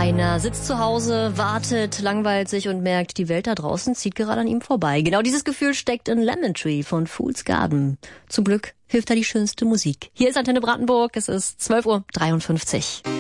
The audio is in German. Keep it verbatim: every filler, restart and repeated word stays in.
Einer sitzt zu Hause, wartet, langweilt sich und merkt, die Welt da draußen zieht gerade an ihm vorbei. Genau dieses Gefühl steckt in Lemon Tree von Fool's Garden. Zum Glück hilft da die schönste Musik. Hier ist Antenne Brandenburg, es ist zwölf Uhr dreiundfünfzig.